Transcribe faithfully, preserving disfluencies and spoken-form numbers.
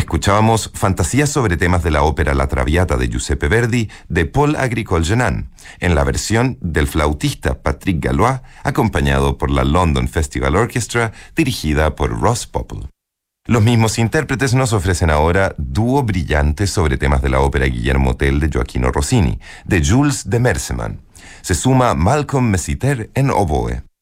Escuchábamos Fantasías sobre temas de la ópera La Traviata de Giuseppe Verdi de Paul Agricole-Genin, en la versión del flautista Patrick Gallois, acompañado por la London Festival Orchestra, dirigida por Ross Popple. Los mismos intérpretes nos ofrecen ahora dúo brillante sobre temas de la ópera Guillermo Tell de Gioachino Rossini, de Jules de Merseman. Se suma Malcolm Messiter en oboe.